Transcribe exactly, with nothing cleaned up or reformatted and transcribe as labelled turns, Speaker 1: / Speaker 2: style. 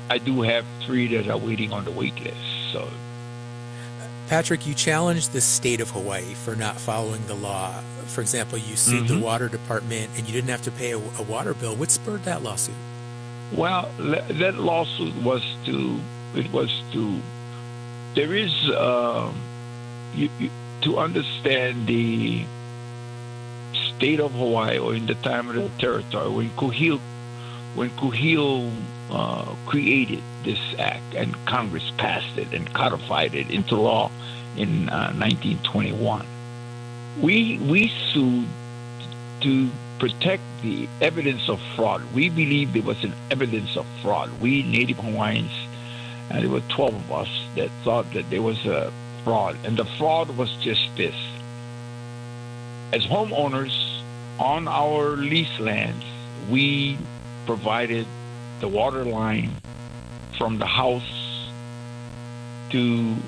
Speaker 1: I do have three that are waiting on the wait list. So,
Speaker 2: Patrick, you challenged the state of Hawaii for not following the law. For example, you sued the
Speaker 1: hmm
Speaker 2: water department and you didn't have to pay a, a water bill. What spurred that lawsuit?
Speaker 1: well, le- that lawsuit was to, it was to, there is, um, you, you, to understand the state of Hawaii, or in the time of the territory, when Kuhil, when Kuhil uh, created this act and Congress passed it and codified it into law in uh, nineteen twenty-one, we we sued to protect the evidence of fraud. We believe there was an evidence of fraud. We Native Hawaiians, and there were twelve of us that thought that there was a fraud, and the fraud was just this: as homeowners on our lease lands, we provided the water line from the house to